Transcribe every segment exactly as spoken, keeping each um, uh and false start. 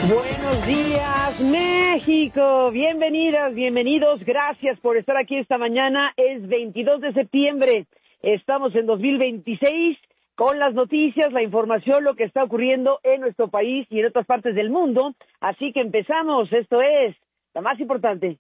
Buenos días, México. Bienvenidas, bienvenidos. Gracias por estar aquí esta mañana. Es veintidós de septiembre. Estamos en dos mil veintiséis con las noticias, la información, lo que está ocurriendo en nuestro país y en otras partes del mundo. Así que empezamos. Esto es la más importante.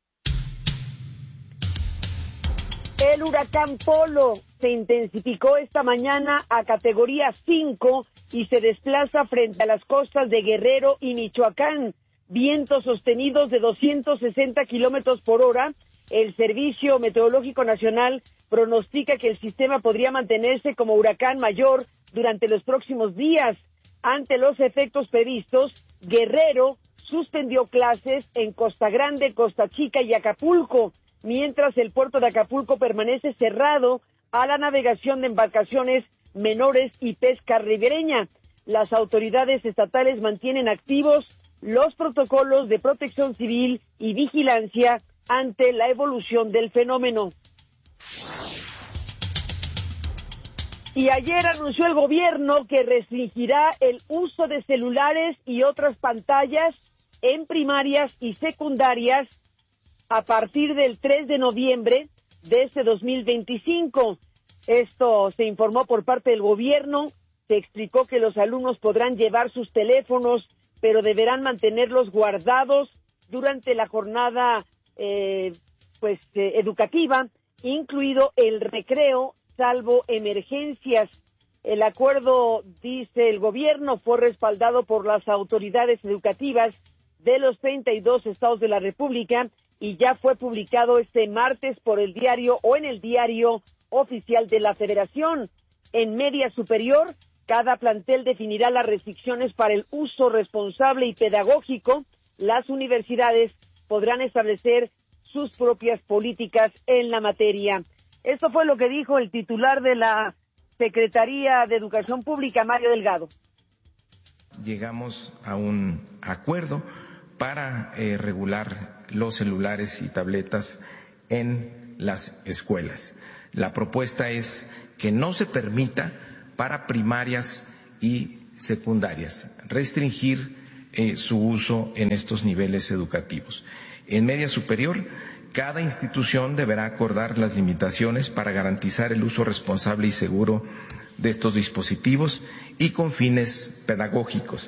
El huracán Polo se intensificó esta mañana a categoría cinco y se desplaza frente a las costas de Guerrero y Michoacán. Vientos sostenidos de doscientos sesenta kilómetros por hora. El Servicio Meteorológico Nacional pronostica que el sistema podría mantenerse como huracán mayor durante los próximos días. Ante los efectos previstos, Guerrero suspendió clases en Costa Grande, Costa Chica y Acapulco, mientras el puerto de Acapulco permanece cerrado a la navegación de embarcaciones menores y pesca ribereña. Las autoridades estatales mantienen activos los protocolos de protección civil y vigilancia ante la evolución del fenómeno. Y ayer anunció el gobierno que restringirá el uso de celulares y otras pantallas en primarias y secundarias a partir del tres de noviembre de este dos mil veinticinco. Esto se informó por parte del gobierno. Se explicó que los alumnos podrán llevar sus teléfonos, pero deberán mantenerlos guardados durante la jornada eh, pues eh, educativa, incluido el recreo, salvo emergencias. El acuerdo, dice el gobierno, fue respaldado por las autoridades educativas de los treinta y dos estados de la República y ya fue publicado este martes por el diario o en el diario oficial de la Federación. En media superior, cada plantel definirá las restricciones para el uso responsable y pedagógico. Las universidades podrán establecer sus propias políticas en la materia. Esto fue lo que dijo el titular de la Secretaría de Educación Pública, Mario Delgado. Llegamos a un acuerdo para eh, regular los celulares y tabletas en las escuelas. La propuesta es que no se permita para primarias y secundarias restringir eh, su uso en estos niveles educativos. En media superior, cada institución deberá acordar las limitaciones para garantizar el uso responsable y seguro de estos dispositivos y con fines pedagógicos.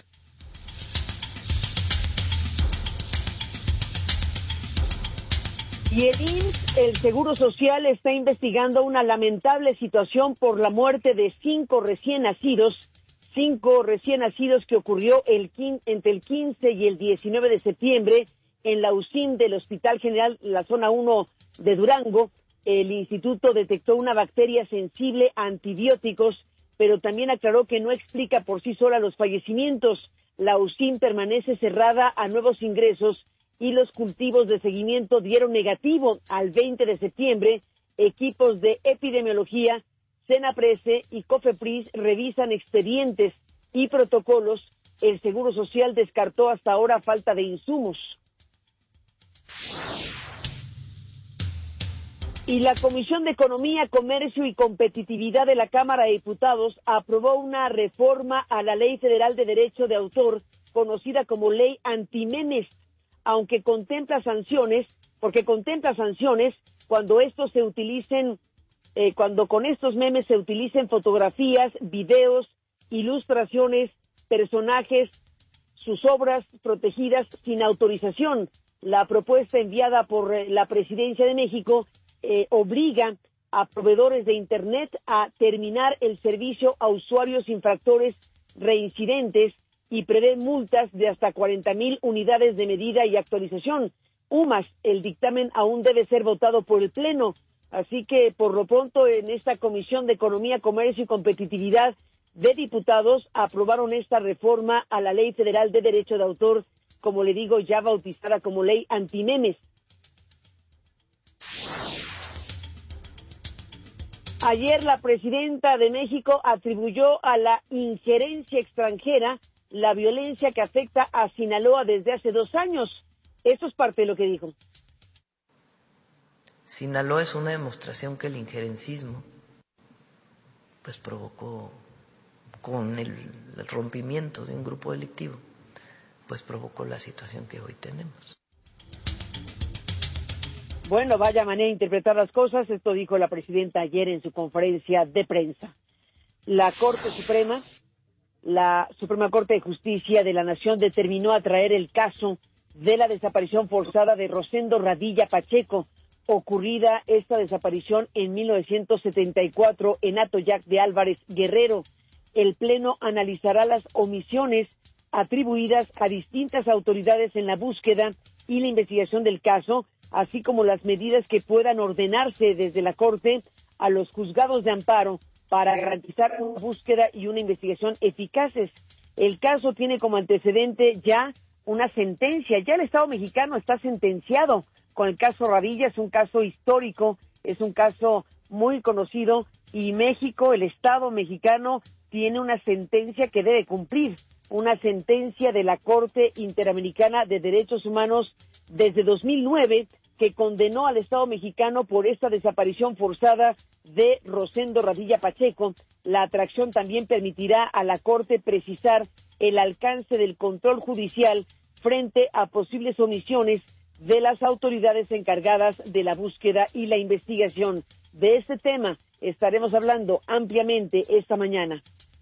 Y el I M S S, el Seguro Social, está investigando una lamentable situación por la muerte de cinco recién nacidos, cinco recién nacidos que ocurrió el entre el quince y el diecinueve de septiembre en la U C I M del Hospital General, la zona uno de Durango. El instituto detectó una bacteria sensible a antibióticos, pero también aclaró que no explica por sí sola los fallecimientos. La U C I M permanece cerrada a nuevos ingresos y los cultivos de seguimiento dieron negativo. Al veinte de septiembre, equipos de epidemiología, Senaprece y COFEPRIS revisan expedientes y protocolos. El Seguro Social descartó hasta ahora falta de insumos. Y la Comisión de Economía, Comercio y Competitividad de la Cámara de Diputados aprobó una reforma a la Ley Federal de Derecho de Autor, conocida como Ley Antimemes, aunque contempla sanciones, porque contempla sanciones cuando estos se utilicen, eh, cuando con estos memes se utilicen fotografías, videos, ilustraciones, personajes, sus obras protegidas sin autorización. La propuesta enviada por eh, la Presidencia de México eh, obliga a proveedores de Internet a terminar el servicio a usuarios infractores reincidentes y prevé multas de hasta cuarenta mil unidades de medida y actualización. UMAS, el dictamen aún debe ser votado por el Pleno, así que por lo pronto en esta Comisión de Economía, Comercio y Competitividad de Diputados aprobaron esta reforma a la Ley Federal de Derecho de Autor, como le digo, ya bautizada como Ley Antimemes. Ayer la presidenta de México atribuyó a la injerencia extranjera la violencia que afecta a Sinaloa desde hace dos años. Eso es parte de lo que dijo. Sinaloa es una demostración que el injerencismo pues provocó con el, el rompimiento de un grupo delictivo. pues provocó la situación que hoy tenemos. Bueno, vaya manera de interpretar las cosas. Esto dijo la presidenta ayer en su conferencia de prensa. La Corte Suprema, la Suprema Corte de Justicia de la Nación determinó atraer el caso de la desaparición forzada de Rosendo Radilla Pacheco, ocurrida esta desaparición en mil novecientos setenta y cuatro en Atoyac de Álvarez, Guerrero. El Pleno analizará las omisiones atribuidas a distintas autoridades en la búsqueda y la investigación del caso, así como las medidas que puedan ordenarse desde la Corte a los juzgados de amparo para garantizar una búsqueda y una investigación eficaces. El caso tiene como antecedente ya una sentencia. Ya el Estado mexicano está sentenciado con el caso Radilla. Es un caso histórico, es un caso muy conocido, y México, el Estado mexicano, tiene una sentencia que debe cumplir, una sentencia de la Corte Interamericana de Derechos Humanos desde dos mil nueve, que condenó al Estado mexicano por esta desaparición forzada de Rosendo Radilla Pacheco. La atracción también permitirá a la Corte precisar el alcance del control judicial frente a posibles omisiones de las autoridades encargadas de la búsqueda y la investigación. De este tema estaremos hablando ampliamente esta mañana.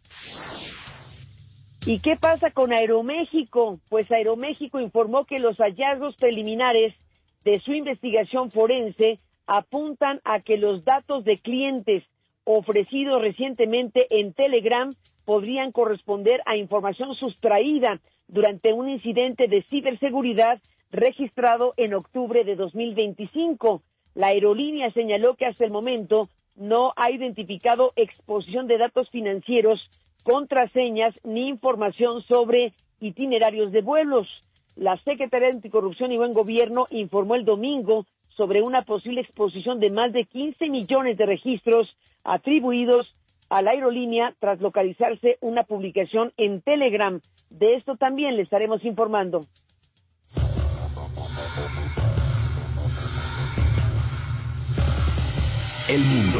¿Y qué pasa con Aeroméxico? Pues Aeroméxico informó que los hallazgos preliminares de su investigación forense apuntan a que los datos de clientes ofrecidos recientemente en Telegram podrían corresponder a información sustraída durante un incidente de ciberseguridad registrado en octubre de dos mil veinticinco. La aerolínea señaló que hasta el momento no ha identificado exposición de datos financieros, contraseñas ni información sobre itinerarios de vuelos. La Secretaría de Anticorrupción y Buen Gobierno informó el domingo sobre una posible exposición de más de quince millones de registros atribuidos a la aerolínea tras localizarse una publicación en Telegram. De esto también le estaremos informando. El mundo.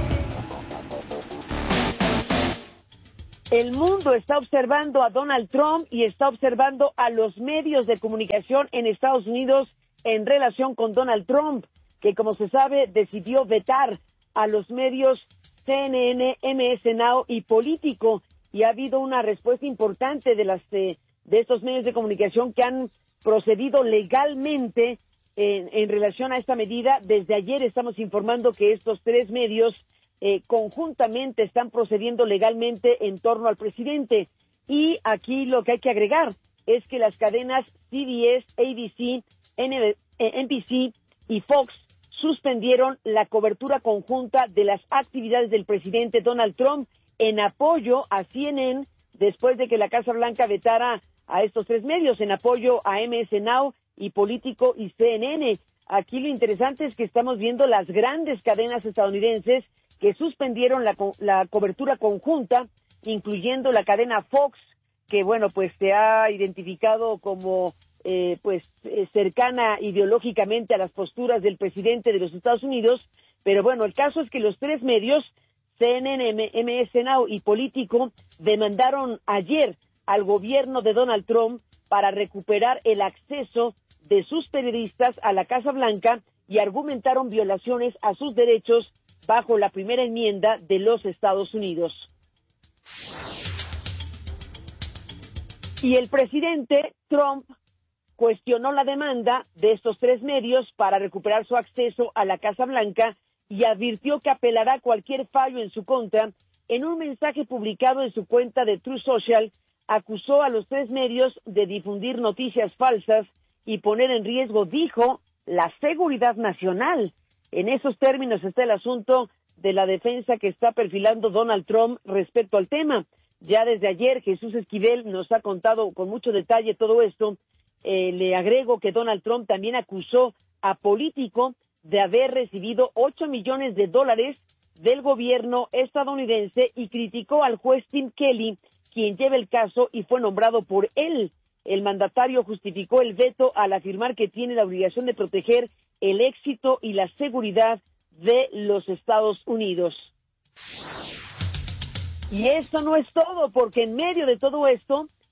El mundo está observando a Donald Trump y está observando a los medios de comunicación en Estados Unidos en relación con Donald Trump, que, como se sabe, decidió vetar a los medios C N N, M S Now y Político, y ha habido una respuesta importante de las eh, de estos medios de comunicación que han procedido legalmente en, en relación a esta medida. Desde ayer estamos informando que estos tres medios Eh, conjuntamente están procediendo legalmente en torno al presidente. Y aquí lo que hay que agregar es que las cadenas C B S, A B C, N B C y Fox suspendieron la cobertura conjunta de las actividades del presidente Donald Trump en apoyo a C N N después de que la Casa Blanca vetara a estos tres medios, en apoyo a M S Now y Político y C N N. Aquí lo interesante es que estamos viendo las grandes cadenas estadounidenses que suspendieron la, la cobertura conjunta, incluyendo la cadena Fox, que, bueno, pues se ha identificado como eh, pues eh, cercana ideológicamente a las posturas del presidente de los Estados Unidos. Pero bueno, el caso es que los tres medios, C N N, M S Now y Político, demandaron ayer al gobierno de Donald Trump para recuperar el acceso de sus periodistas a la Casa Blanca y argumentaron violaciones a sus derechos bajo la primera enmienda de los Estados Unidos. Y el presidente Trump cuestionó la demanda de estos tres medios para recuperar su acceso a la Casa Blanca y advirtió que apelará cualquier fallo en su contra. En un mensaje publicado en su cuenta de Truth Social, acusó a los tres medios de difundir noticias falsas y poner en riesgo, dijo, la seguridad nacional. En esos términos está el asunto de la defensa que está perfilando Donald Trump respecto al tema. Ya desde ayer Jesús Esquivel nos ha contado con mucho detalle todo esto. Eh, le agrego que Donald Trump también acusó a Político de haber recibido ocho millones de dólares del gobierno estadounidense y criticó al juez Tim Kelly, quien lleva el caso y fue nombrado por él. El mandatario justificó el veto al afirmar que tiene la obligación de proteger el éxito y la seguridad de los Estados Unidos. Y esto no es todo, porque en medio de todo esto,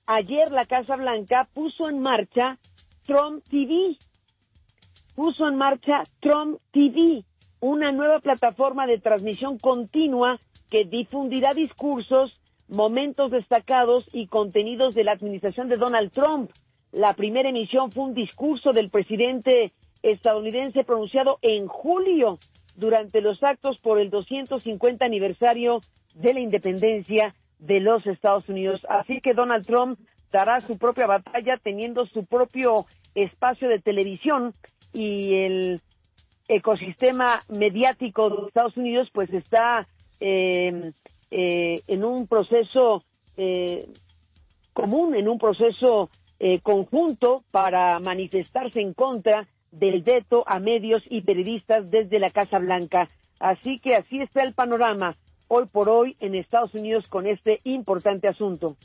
ayer la Casa Blanca puso en marcha Trump T V. Puso en marcha Trump T V, una nueva plataforma de transmisión continua que difundirá discursos, momentos destacados y contenidos de la administración de Donald Trump. La primera emisión fue un discurso del presidente estadounidense pronunciado en julio durante los actos por el doscientos cincuenta aniversario de la independencia de los Estados Unidos. Así que Donald Trump dará su propia batalla teniendo su propio espacio de televisión, y el ecosistema mediático de Estados Unidos pues está eh, eh, en un proceso eh, común, en un proceso eh, conjunto para manifestarse en contra del veto a medios y periodistas desde la Casa Blanca. Así que así está el panorama hoy por hoy en Estados Unidos con este importante asunto.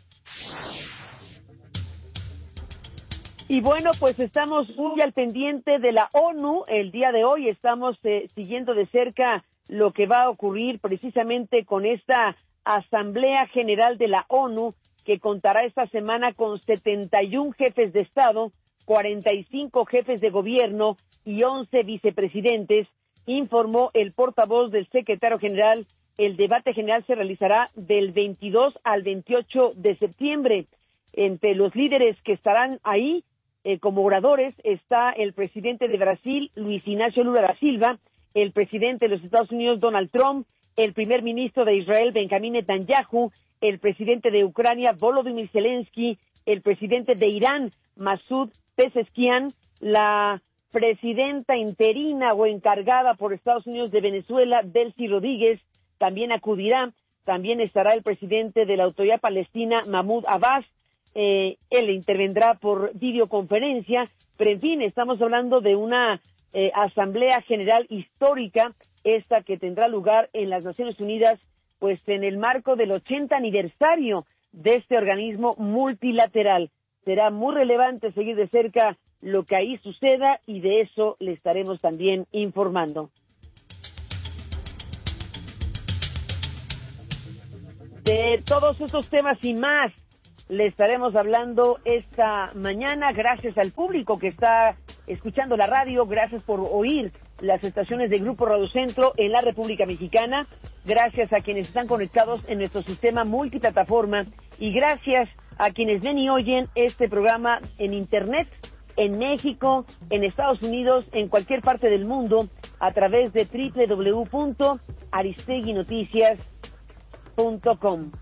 Y bueno, pues estamos muy al pendiente de la ONU. El día de hoy estamos eh, siguiendo de cerca lo que va a ocurrir precisamente con esta Asamblea General de la ONU, que contará esta semana con setenta y un jefes de Estado, cuarenta y cinco jefes de gobierno y once vicepresidentes, informó el portavoz del secretario general. El debate general se realizará del veintidós al veintiocho de septiembre. Entre los líderes que estarán ahí Eh, como oradores está el presidente de Brasil, Luis Ignacio Lula da Silva, el presidente de los Estados Unidos, Donald Trump, el primer ministro de Israel, Benjamín Netanyahu, el presidente de Ucrania, Volodymyr Zelensky, el presidente de Irán, Masoud Pezeshkian, la presidenta interina o encargada por Estados Unidos de Venezuela, Delcy Rodríguez, también acudirá. También estará el presidente de la Autoridad Palestina, Mahmoud Abbas. Eh, él intervendrá por videoconferencia, pero en fin, estamos hablando de una eh, Asamblea General histórica, esta que tendrá lugar en las Naciones Unidas, pues en el marco del ochenta aniversario de este organismo multilateral. Será muy relevante seguir de cerca lo que ahí suceda y de eso le estaremos también informando. De todos estos temas y más le estaremos hablando esta mañana. Gracias al público que está escuchando la radio, gracias por oír las estaciones de Grupo Radio Centro en la República Mexicana, gracias a quienes están conectados en nuestro sistema multiplataforma y gracias a quienes ven y oyen este programa en Internet, en México, en Estados Unidos, en cualquier parte del mundo, a través de doble u doble u doble u punto aristegui noticias punto com.